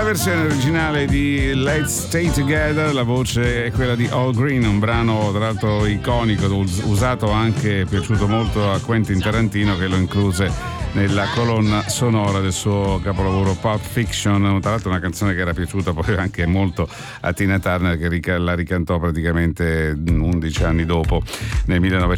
versione originale di Let's Stay Together, la voce è quella di Al Green, un brano tra l'altro iconico, usato anche, piaciuto molto a Quentin Tarantino, che lo incluse nella colonna sonora del suo capolavoro Pulp Fiction, tra l'altro una canzone che era piaciuta poi anche molto a Tina Turner, che la ricantò praticamente 11 anni dopo, nel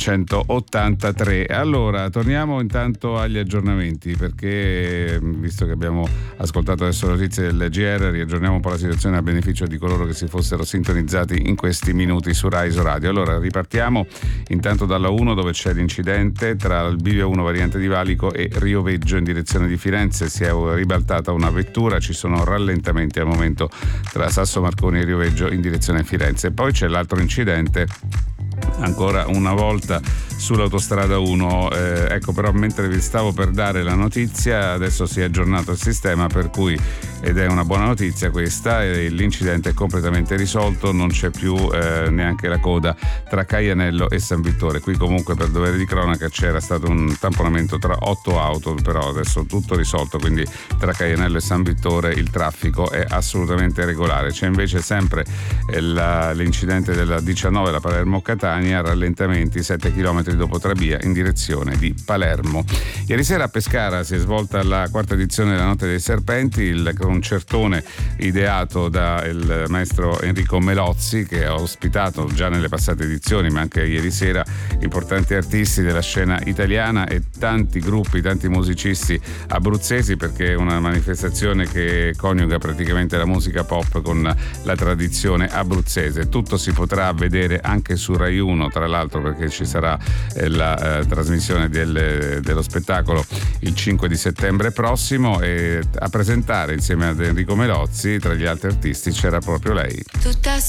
1983. Allora, torniamo intanto agli aggiornamenti, perché visto che abbiamo ascoltato adesso le notizie del GR, riaggiorniamo un po' la situazione a beneficio di coloro che si fossero sintonizzati in questi minuti su Rai Radio. Allora, ripartiamo intanto dalla 1, dove c'è l'incidente tra il bivio 1 variante di Valico e Rio Veggio in direzione di Firenze. Si è ribaltata una vettura, ci sono rallentamenti al momento tra Sasso Marconi e Rio Veggio in direzione Firenze. Poi c'è l'altro incidente ancora una volta sull'autostrada 1, ecco, però mentre vi stavo per dare la notizia adesso si è aggiornato il sistema, per cui, ed è una buona notizia questa, l'incidente è completamente risolto, non c'è più neanche la coda tra Caianello e San Vittore. Qui comunque, per dovere di cronaca, c'era stato un tamponamento tra 8 auto, però adesso tutto risolto, quindi tra Caianello e San Vittore il traffico è assolutamente regolare. C'è invece sempre l'incidente della 19, la Palermo-Catania, rallentamenti 7 km dopo Trabia in direzione di Palermo. Ieri sera a Pescara si è svolta la quarta edizione della Notte dei Serpenti, il concertone ideato dal maestro Enrico Melozzi, che ha ospitato già nelle passate edizioni, ma anche ieri sera, importanti artisti della scena italiana e tanti gruppi, tanti musicisti abruzzesi, perché è una manifestazione che coniuga praticamente la musica pop con la tradizione abruzzese. Tutto si potrà vedere anche su Rai 1, tra l'altro, perché ci sarà la trasmissione dello spettacolo il 5 di settembre prossimo, e a presentare insieme ad Enrico Melozzi tra gli altri artisti c'era proprio lei.